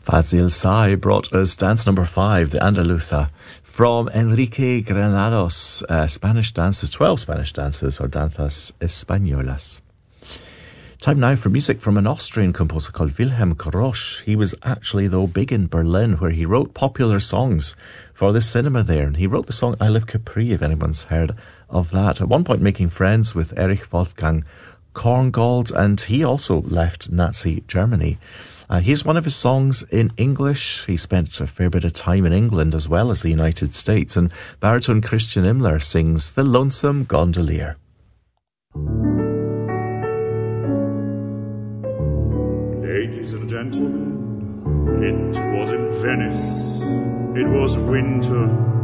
Fazil Say brought us dance number 5, the Andaluza, from Enrique Granados, Spanish dances, 12 Spanish dances, or danzas españolas. Time now for music from an Austrian composer called Wilhelm Grosch. He was actually, though, big in Berlin, where he wrote popular songs for the cinema there. And he wrote the song I Live Capri, if anyone's heard of that. At one point making friends with Erich Wolfgang Korngold, and he also left Nazi Germany. Here's one of his songs in English. He spent a fair bit of time in England as well as the United States, and baritone Christian Imler sings The Lonesome Gondolier. Ladies and gentlemen, it was in Venice. It was winter.